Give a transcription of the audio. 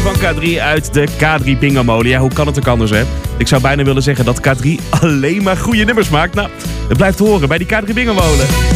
van K3 uit de K3 Bingo Molen. Ja, hoe kan het ook anders, hè? Ik zou bijna willen zeggen dat K3 alleen maar goede nummers maakt. Nou, het blijft horen bij die K3 Bingo Molen.